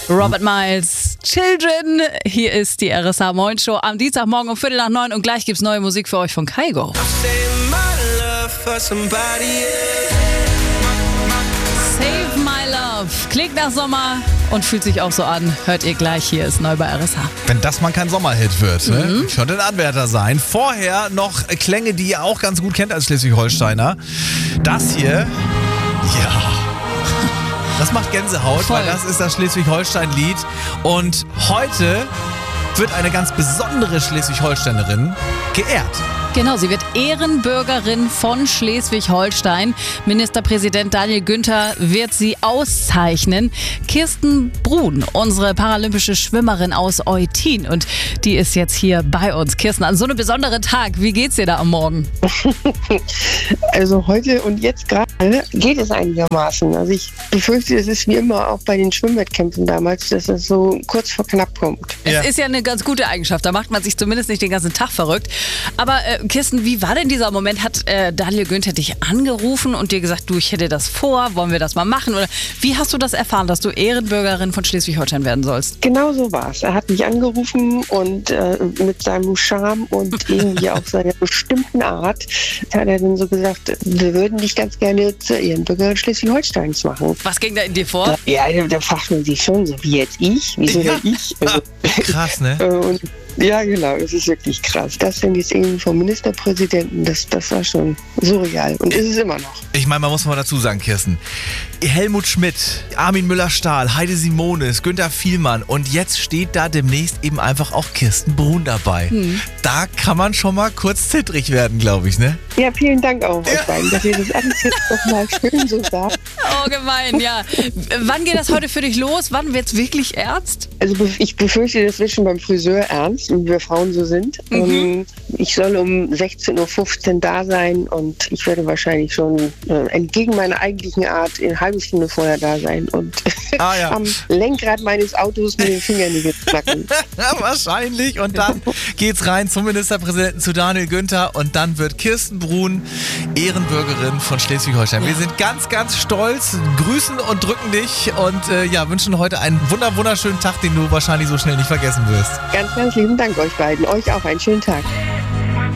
Robert Miles, Children. Hier ist die RSH Morning Show am Dienstagmorgen um 8:45 und gleich gibt's neue Musik für euch von Kygo. Save My Love. Klingt nach Sommer und fühlt sich auch so an. Hört ihr gleich, hier ist neu bei RSH. Wenn das mal kein Sommerhit wird, ne? Könnte ein Anwärter sein. Vorher noch Klänge, die ihr auch ganz gut kennt als Schleswig-Holsteiner. Das hier, ja, das macht Gänsehaut, Voll. weil das ist das Schleswig-Holstein-Lied. Und heute wird eine ganz besondere Schleswig-Holsteinerin geehrt. Genau, sie wird Ehrenbürgerin von Schleswig-Holstein. Ministerpräsident Daniel Günther wird sie auszeichnen. Kirsten Brun, unsere paralympische Schwimmerin aus Eutin. Und die ist jetzt hier bei uns. Kirsten, an so einem besonderen Tag, wie geht's dir da am Morgen? Also heute und jetzt gerade geht es einigermaßen. Also ich befürchte, es ist wie immer auch bei den Schwimmwettkämpfen damals, dass es so kurz vor knapp kommt. Ja. Es ist ja eine ganz gute Eigenschaft, da macht man sich zumindest nicht den ganzen Tag verrückt. Aber Kirsten, wie war denn dieser Moment? Hat Daniel Günther dich angerufen und dir gesagt, du, ich hätte das vor, wollen wir das mal machen? Oder wie hast du das erfahren, dass du Ehrenbürgerin von Schleswig-Holstein werden sollst? Genau so war es. Er hat mich angerufen und mit seinem Charme und irgendwie auch seiner bestimmten Art hat er dann so gesagt, wir würden dich ganz gerne zur Ehrenbürgerin Schleswig-Holsteins machen. Was ging da in dir vor? Ja, da fragt man sich schon so, wie jetzt ich? Wieso denn ich? Also, Krass, ne? und ja, genau, es ist wirklich krass. Das denn jetzt irgendwie vom Ministerpräsidenten, das war schon surreal und ist es immer noch. Ich meine, man muss mal dazu sagen, Kirsten, Helmut Schmidt, Armin Müller-Stahl, Heide Simonis, Günther Vielmann und jetzt steht da demnächst eben einfach auch Kirsten Brun dabei. Da kann man schon mal kurz zittrig werden, glaube ich, ne? Ja, vielen Dank auch euch beiden, dass ihr das alles jetzt nochmal schön so sagt. Oh, gemein, ja. Wann geht das heute für dich los? Wann wird's wirklich ernst? Also ich befürchte, das wird schon beim Friseur ernst, wie wir Frauen so sind. Ich soll um 16:15 Uhr da sein und ich werde wahrscheinlich schon entgegen meiner eigentlichen Art eine halbe Stunde vorher da sein und Ja. am Lenkrad meines Autos mit den Fingernägeln knacken. Ja, wahrscheinlich. Und dann geht's rein zum Ministerpräsidenten, zu Daniel Günther und dann wird Kirsten Brun Ehrenbürgerin von Schleswig-Holstein. Wir sind ganz, ganz stolz, grüßen und drücken dich und wünschen heute einen wunderschönen Tag, den du wahrscheinlich so schnell nicht vergessen wirst. Ganz, ganz lieben Dank euch beiden. Euch auch einen schönen Tag.